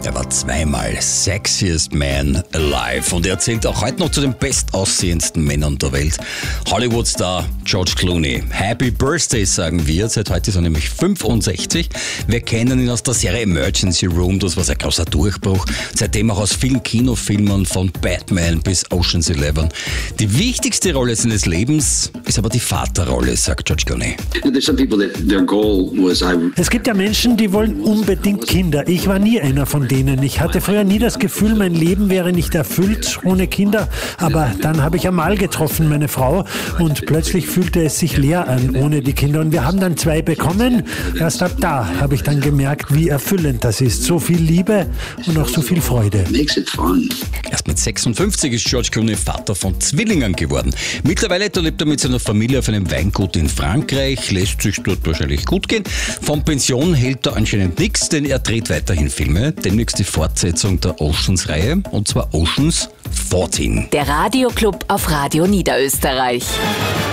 Er war zweimal Sexiest Man Alive und er zählt auch heute noch zu den bestaussehendsten Männern der Welt. Hollywood-Star George Clooney. Happy Birthday, sagen wir. Seit heute ist er nämlich 65. Wir kennen ihn aus der Serie Emergency Room, das war sein großer Durchbruch. Seitdem auch aus vielen Kinofilmen von Batman bis Ocean's 11. Die wichtigste Rolle seines Lebens ist aber die Vaterrolle, sagt George Clooney. Es gibt ja Menschen, die wollen unbedingt Kinder. Ich war nie einer von denen. Ich hatte früher nie das Gefühl, mein Leben wäre nicht erfüllt ohne Kinder. Aber dann habe ich Amal getroffen, meine Frau, und plötzlich fühlte es sich leer an ohne die Kinder. Und wir haben dann 2 bekommen. Erst ab da habe ich dann gemerkt, wie erfüllend das ist. So viel Liebe und auch so viel Freude. Erst mit 56 ist George Clooney Vater von Zwillingen geworden. Mittlerweile lebt er mit seiner Familie auf einem Weingut in Frankreich, lässt sich dort wahrscheinlich gut gehen. Von Pension hält er anscheinend nichts, denn er dreht weiterhin Filme. Demnächst die Fortsetzung der Oceans-Reihe, und zwar Oceans 14. Der Radioclub auf Radio Niederösterreich.